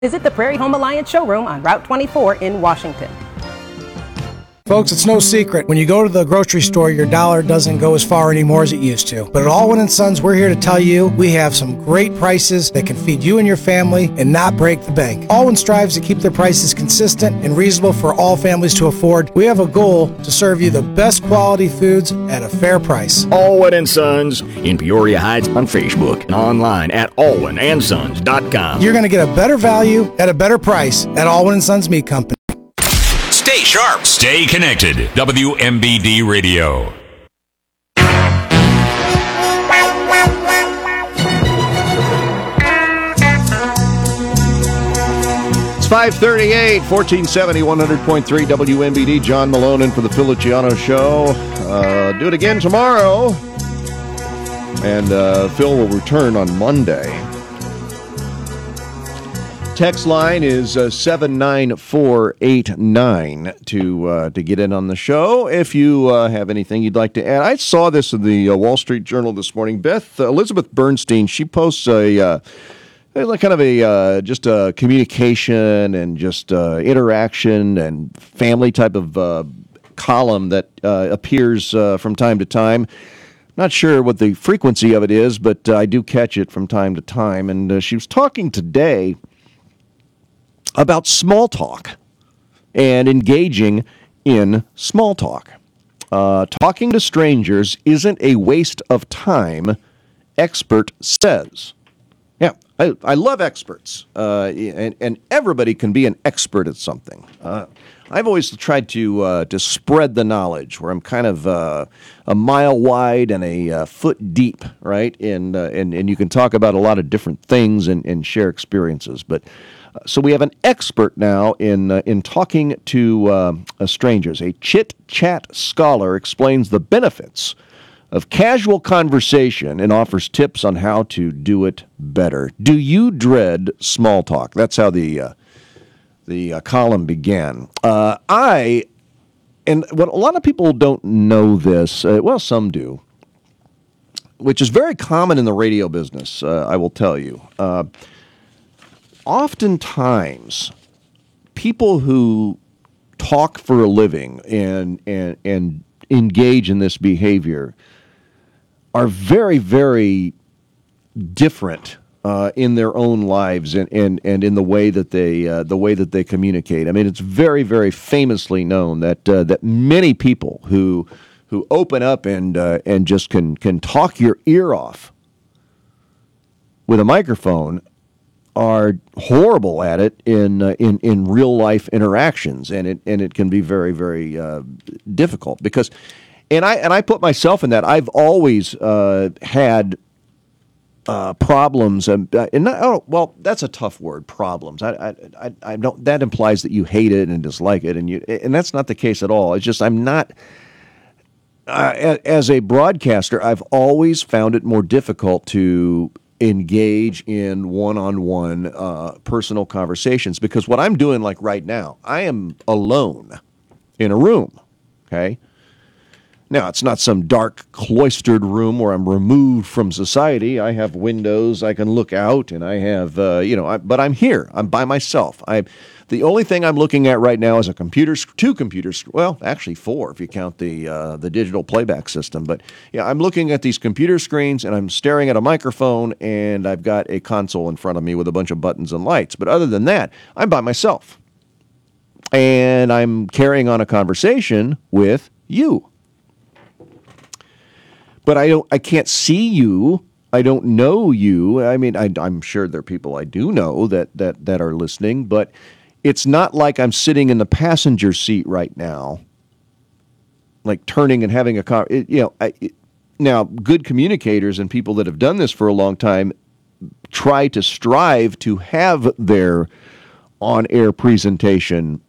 Visit the Prairie Home Alliance showroom on Route 24 in Washington. Folks, it's no secret. When you go to the grocery store, your dollar doesn't go as far anymore as it used to. But at Allwyn & Sons, we're here to tell you we have some great prices that can feed you and your family and not break the bank. Allwyn strives to keep their prices consistent and reasonable for all families to afford. We have a goal to serve you the best quality foods at a fair price. Allwyn & Sons in Peoria Heights on Facebook and online at allwynsons.com. You're going to get a better value at a better price at Allwyn & Sons Meat Company. Stay sharp. Stay connected. WMBD Radio. It's 5:38, 1470, 100.3 WMBD. John Malone in for the Phil Luciano Show. Do it again tomorrow. And Phil will return on Monday. Text line is 79489 to get in on the show. If you have anything you'd like to add. I saw this in the Wall Street Journal this morning. Elizabeth Bernstein, she posts a kind of a just a communication and just interaction and family type of column that appears from time to time. Not sure what the frequency of it is, but I do catch it from time to time. And she was talking today about small talk and engaging in small talk. Talking to strangers isn't a waste of time, expert says. Yeah, I love experts, and everybody can be an expert at something. I've always tried to spread the knowledge, where I'm kind of a mile wide and a foot deep, right? And you can talk about a lot of different things and share experiences, but. So we have an expert now in talking to strangers. A chit-chat scholar explains the benefits of casual conversation and offers tips on how to do it better. Do you dread small talk? That's how the column began. And what a lot of people don't know this, well, some do, which is very common in the radio business, I will tell you. Oftentimes, people who talk for a living and engage in this behavior are very, very different in their own lives and in the way that they communicate. I mean, it's very, very famously known that many people who open up and just can talk your ear off with a microphone are horrible at it in real life interactions, and it can be very, very difficult because, and I put myself in that. I've always had problems, and well, that's a tough word. Problems. I don't. That implies that you hate it and dislike it, and that's not the case at all. It's just I'm not. As a broadcaster, I've always found it more difficult to engage in one-on-one personal conversations, because what I'm doing, like right now, I am alone in a room, okay? Now, it's not some dark, cloistered room where I'm removed from society. I have windows, I can look out, and I have, but I'm here. I'm by myself. The only thing I'm looking at right now is two computers, well, actually four if you count the digital playback system. But yeah, I'm looking at these computer screens, and I'm staring at a microphone, and I've got a console in front of me with a bunch of buttons and lights. But other than that, I'm by myself. And I'm carrying on a conversation with you. But I can't see you. I don't know you. I mean, I'm sure there are people I do know that are listening, but it's not like I'm sitting in the passenger seat right now, like turning and having a conversation. Now, good communicators and people that have done this for a long time try to strive to have their on-air presentation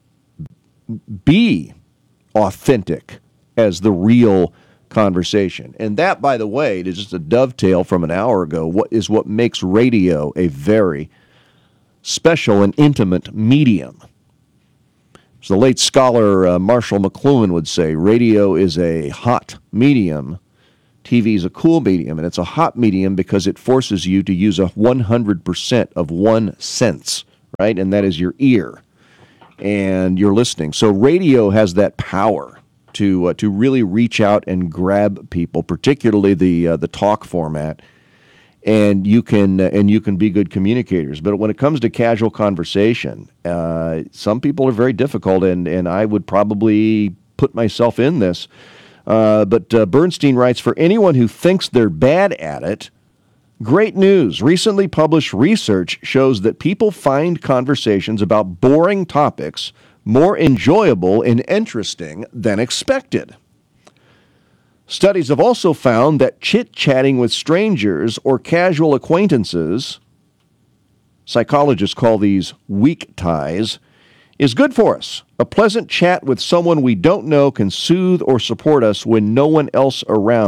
be authentic as the real conversation. And that, by the way, is just a dovetail from an hour ago, what makes radio a very special and intimate medium. As the late scholar Marshall McLuhan would say, radio is a hot medium. TV is a cool medium, and it's a hot medium because it forces you to use 100% of one sense, right? And that is your ear, and you're listening. So radio has that power to really reach out and grab people, particularly the talk format, and you can be good communicators. But when it comes to casual conversation, some people are very difficult, and I would probably put myself in this. But Bernstein writes, for anyone who thinks they're bad at it, great news. Recently published research shows that people find conversations about boring topics more enjoyable and interesting than expected. Studies have also found that chit-chatting with strangers or casual acquaintances, psychologists call these weak ties, is good for us. A pleasant chat with someone we don't know can soothe or support us when no one else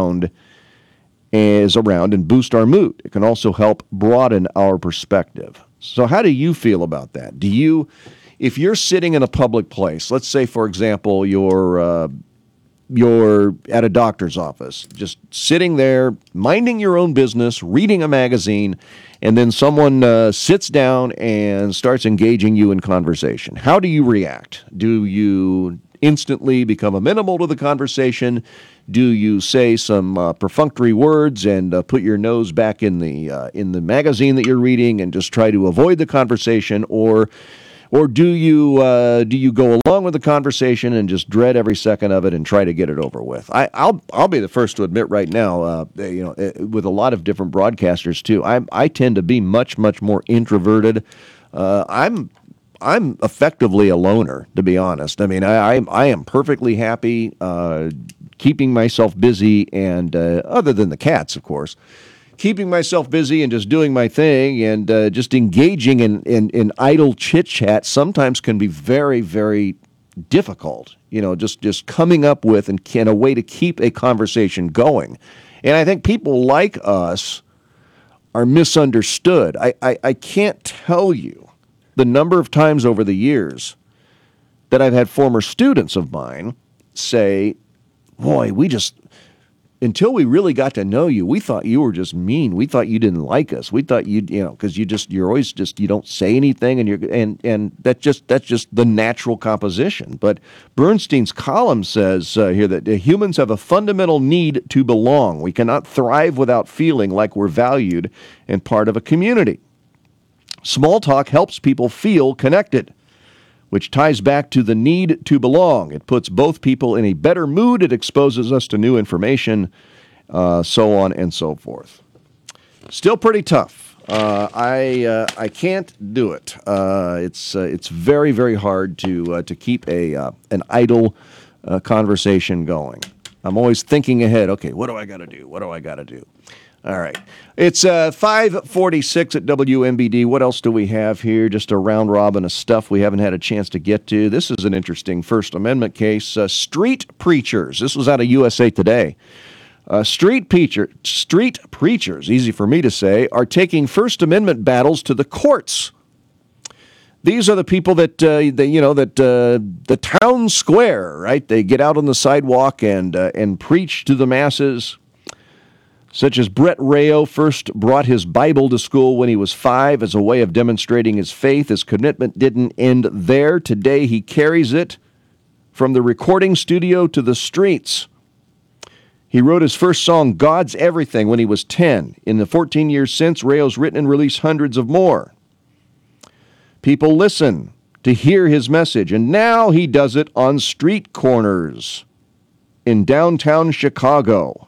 is around and boost our mood. It can also help broaden our perspective. So how do you feel about that? If you're sitting in a public place, let's say, for example, you're at a doctor's office, just sitting there, minding your own business, reading a magazine, and then someone sits down and starts engaging you in conversation. How do you react? Do you instantly become amenable to the conversation? Do you say some perfunctory words and put your nose back in the magazine that you're reading and just try to avoid the conversation, or do you go along with the conversation and just dread every second of it and try to get it over with? I'll be the first to admit right now, with a lot of different broadcasters too, I tend to be much more introverted. I'm effectively a loner, to be honest. I mean, I am perfectly happy keeping myself busy, and other than the cats, of course, keeping myself busy and just doing my thing, and just engaging in idle chit-chat sometimes can be very, very difficult, just coming up with a way to keep a conversation going. And I think people like us are misunderstood. I can't tell you the number of times over the years that I've had former students of mine say, boy, until we really got to know you, we thought you were just mean. We thought you didn't like us. We thought because you're always you don't say anything, and that's just the natural composition. But Bernstein's column says here that humans have a fundamental need to belong. We cannot thrive without feeling like we're valued and part of a community. Small talk helps people feel connected, which ties back to the need to belong. It puts both people in a better mood. It exposes us to new information, so on and so forth. Still pretty tough. I can't do it. It's very, very hard to keep an idle conversation going. I'm always thinking ahead. Okay, what do I got to do? What do I got to do? All right. It's 5:46 at WMBD. What else do we have here? Just a round robin of stuff we haven't had a chance to get to. This is an interesting First Amendment case. Street preachers. This was out of USA Today. Street preachers, easy for me to say, are taking First Amendment battles to the courts. These are the people that the town square, right? They get out on the sidewalk and preach to the masses. Such as Brett Rayo first brought his Bible to school when he was 5 as a way of demonstrating his faith. His commitment didn't end there. Today he carries it from the recording studio to the streets. He wrote his first song, God's Everything, when he was 10. In the 14 years since, Rayo's written and released hundreds of more. People listen to hear his message, and now he does it on street corners in downtown Chicago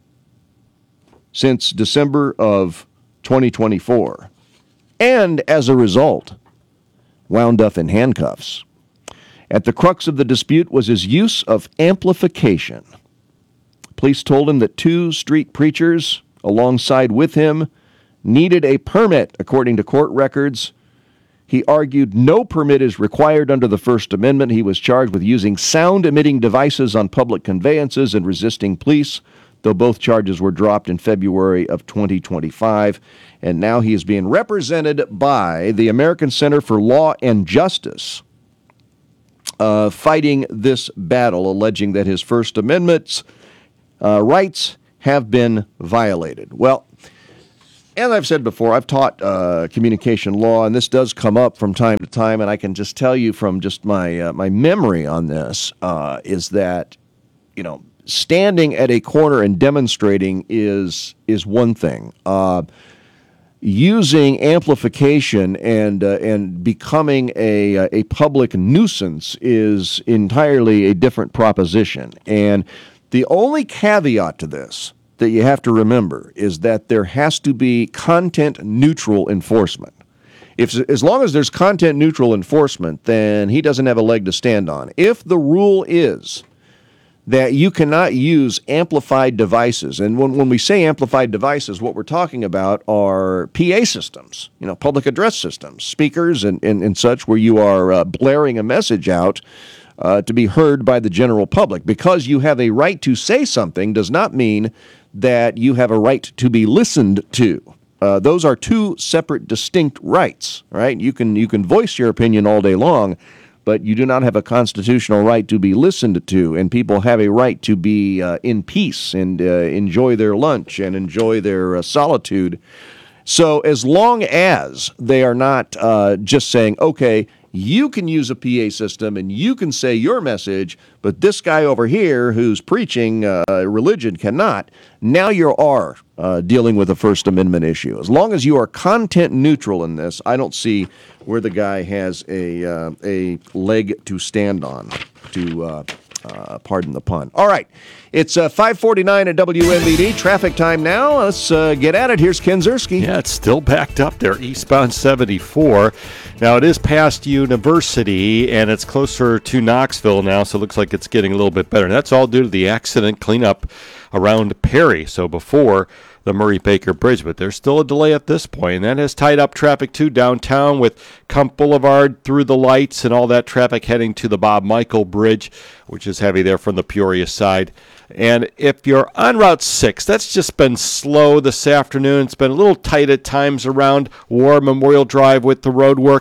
since December of 2024, and as a result, wound up in handcuffs. At the crux of the dispute was his use of amplification. Police told him that 2 street preachers alongside with him needed a permit, according to court records. He argued no permit is required under the First Amendment. He was charged with using sound-emitting devices on public conveyances and resisting police, though both charges were dropped in February of 2025. And now he is being represented by the American Center for Law and Justice, fighting this battle, alleging that his First Amendment rights have been violated. Well, as I've said before, I've taught communication law, and this does come up from time to time, and I can just tell you from just my my memory on this is that, standing at a corner and demonstrating is one thing. Using amplification and becoming a public nuisance is entirely a different proposition. And the only caveat to this that you have to remember is that there has to be content-neutral enforcement. As long as there's content-neutral enforcement, then he doesn't have a leg to stand on. If the rule is that you cannot use amplified devices, and when we say amplified devices, what we're talking about are PA systems, public address systems, speakers and such, where you are blaring a message out to be heard by the general public. Because you have a right to say something does not mean that you have a right to be listened to. Those are two separate, distinct rights, right? You can voice your opinion all day long, but you do not have a constitutional right to be listened to, and people have a right to be in peace and enjoy their lunch and enjoy their solitude. So as long as they are not just saying, okay, you can use a PA system and you can say your message, but this guy over here who's preaching religion cannot, now you are dealing with a First Amendment issue. As long as you are content neutral in this, I don't see where the guy has a leg to stand on, to pardon the pun. All right, it's 5:49 at WMBD. Traffic time now. Let's get at it. Here's Ken Ziersky. Yeah, it's still backed up there, eastbound 74. Now, it is past University, and it's closer to Knoxville now, so it looks like it's getting a little bit better. And that's all due to the accident cleanup around Perry, so before the Murray-Baker Bridge. But there's still a delay at this point, and that has tied up traffic, too, downtown with Kump Boulevard through the lights and all that traffic heading to the Bob Michael Bridge, which is heavy there from the Peoria side. And if you're on Route 6, that's just been slow this afternoon. It's been a little tight at times around War Memorial Drive with the road work.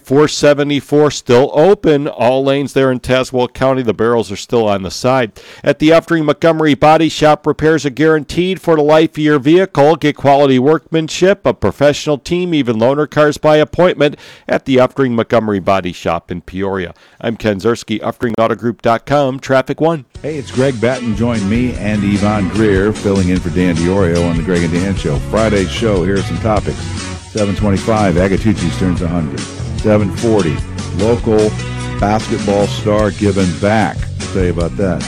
I-474 still open. All lanes there in Tazewell County. The barrels are still on the side. At the Uftring Montgomery Body Shop, repairs are guaranteed for the life of your vehicle. Get quality workmanship, a professional team, even loaner cars by appointment at the Uftring Montgomery Body Shop in Peoria. I'm Ken Ziersky, UfteringAutogroup.com, Traffic 1. Hey, it's Greg Batten. Join me and Yvonne Greer filling in for Dan DiOrio on the Greg and Dan Show. Friday's show, here are some topics. 7:25, Agatucci's turns 100. 7:40, local basketball star giving back. I'll tell you about that.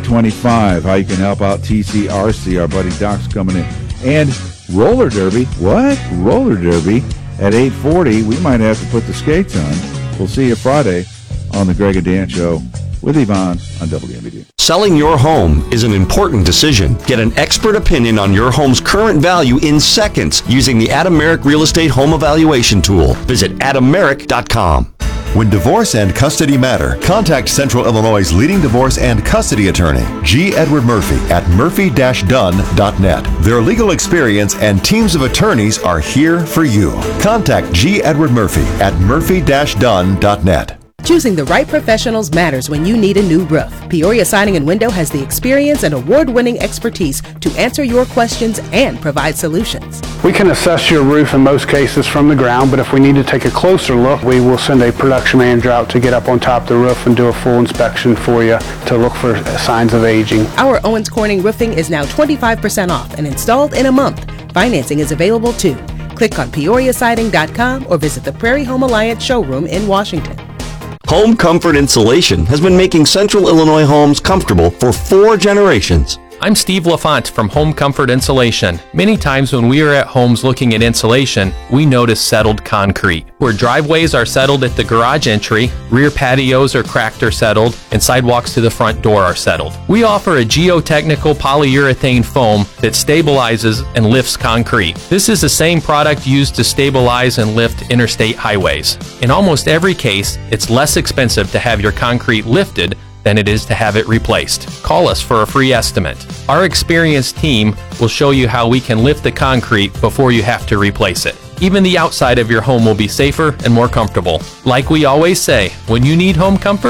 8:25, how you can help out TCRC. Our buddy Doc's coming in. And roller derby. What? Roller derby at 8:40. We might have to put the skates on. We'll see you Friday on the Greg and Dan Show with Yvonne on WMBD. Selling your home is an important decision. Get an expert opinion on your home's current value in seconds using the Adam Merrick Real Estate Home Evaluation Tool. Visit adammerrick.com. When divorce and custody matter, contact Central Illinois' leading divorce and custody attorney, G. Edward Murphy, at murphy-dunn.net. Their legal experience and teams of attorneys are here for you. Contact G. Edward Murphy at murphy-dunn.net. Choosing the right professionals matters when you need a new roof. Peoria Siding and Window has the experience and award-winning expertise to answer your questions and provide solutions. We can assess your roof in most cases from the ground, but if we need to take a closer look, we will send a production manager out to get up on top of the roof and do a full inspection for you to look for signs of aging. Our Owens Corning roofing is now 25% off and installed in a month. Financing is available too. Click on PeoriaSiding.com or visit the Prairie Home Alliance showroom in Washington. Home Comfort Insulation has been making Central Illinois homes comfortable for 4 generations. I'm Steve LaFont from Home Comfort Insulation. Many times when we are at homes looking at insulation, we notice settled concrete. Where driveways are settled at the garage entry, rear patios are cracked or settled, and sidewalks to the front door are settled. We offer a geotechnical polyurethane foam that stabilizes and lifts concrete. This is the same product used to stabilize and lift interstate highways. In almost every case, it's less expensive to have your concrete lifted than it is to have it replaced. Call us for a free estimate. Our experienced team will show you how we can lift the concrete before you have to replace it. Even the outside of your home will be safer and more comfortable. Like we always say, when you need home comfort,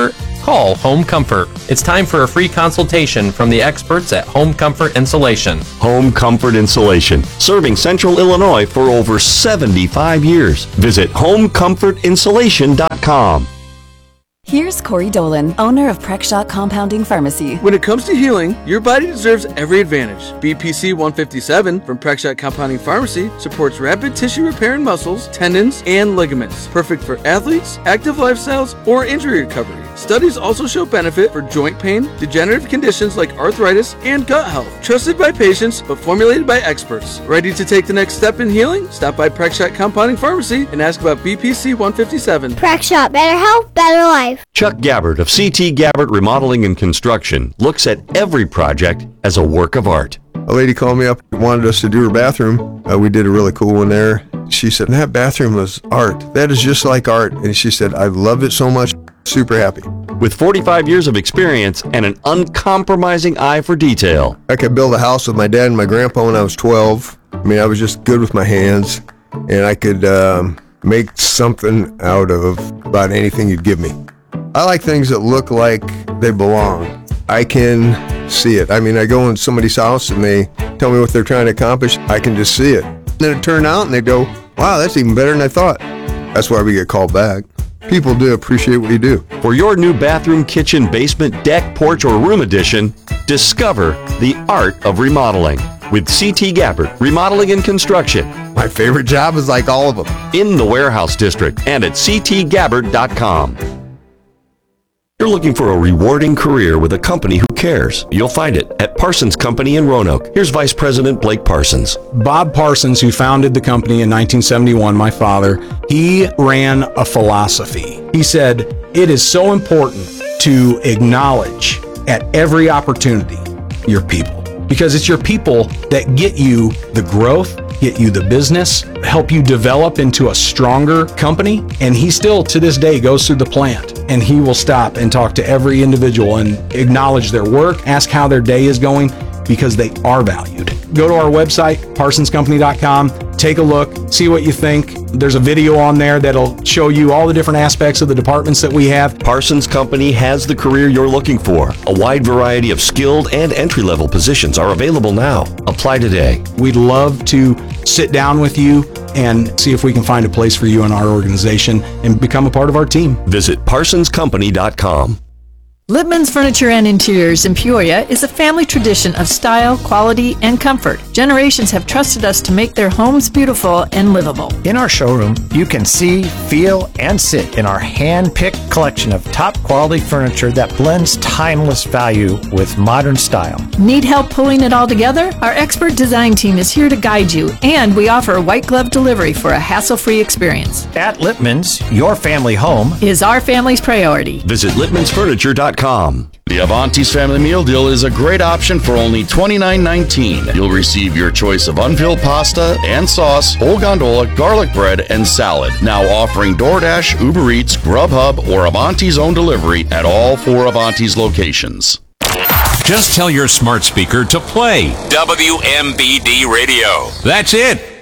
call Home Comfort. It's time for a free consultation from the experts at Home Comfort Insulation. Home Comfort Insulation, serving Central Illinois for over 75 years. Visit homecomfortinsulation.com. Here's Corey Dolan, owner of Prexshot Compounding Pharmacy. When it comes to healing, your body deserves every advantage. BPC 157 from Prexshot Compounding Pharmacy supports rapid tissue repair in muscles, tendons, and ligaments. Perfect for athletes, active lifestyles, or injury recovery. Studies also show benefit for joint pain, degenerative conditions like arthritis, and gut health. Trusted by patients, but formulated by experts. Ready to take the next step in healing? Stop by Prexshot Compounding Pharmacy and ask about BPC 157. Prexshot, better health, better life. Chuck Gabbard of CT Gabbard Remodeling and Construction looks at every project as a work of art. A lady called me up, wanted us to do her bathroom. We did a really cool one there. She said, that bathroom was art. That is just like art. And she said, I love it so much. Super happy. With 45 years of experience and an uncompromising eye for detail. I could build a house with my dad and my grandpa when I was 12. I mean, I was just good with my hands. And I could make something out of about anything you'd give me. I like things that look like they belong. I can see it. I mean, I go in somebody's house and they tell me what they're trying to accomplish. I can just see it. Then it turned out and they go, wow, that's even better than I thought. That's why we get called back. People do appreciate what you do. For your new bathroom, kitchen, basement, deck, porch, or room addition, discover the art of remodeling with CT Gabbard Remodeling and Construction. My favorite job is like all of them. In the Warehouse District and at ctgabbard.com. You're looking for a rewarding career with a company who cares. You'll find it at Parsons Company in Roanoke. Here's Vice President Blake Parsons. Bob Parsons, who founded the company in 1971, my father, he ran a philosophy. He said, it is so important to acknowledge at every opportunity your people, because it's your people that get you the growth, get you the business, help you develop into a stronger company. And he still, to this day, goes through the plant and he will stop and talk to every individual and acknowledge their work, ask how their day is going, because they are valued. Go to our website, parsonscompany.com, take a look, see what you think. There's a video on there that'll show you all the different aspects of the departments that we have. Parsons Company has the career you're looking for. A wide variety of skilled and entry-level positions are available now. Apply today. We'd love to sit down with you and see if we can find a place for you in our organization and become a part of our team. Visit parsonscompany.com. Lippman's Furniture and Interiors in Peoria is a family tradition of style, quality, and comfort. Generations have trusted us to make their homes beautiful and livable. In our showroom, you can see, feel, and sit in our hand-picked collection of top-quality furniture that blends timeless value with modern style. Need help pulling it all together? Our expert design team is here to guide you, and we offer a white glove delivery for a hassle-free experience. At Lippman's, your family home is our family's priority. Visit lippmansfurniture.com. The Avanti's Family Meal Deal is a great option for only $29.19. You'll receive your choice of unfilled pasta and sauce, whole gondola, garlic bread, and salad. Now offering DoorDash, Uber Eats, Grubhub, or Avanti's own delivery at all 4 Avanti's locations. Just tell your smart speaker to play WMBD Radio. That's it.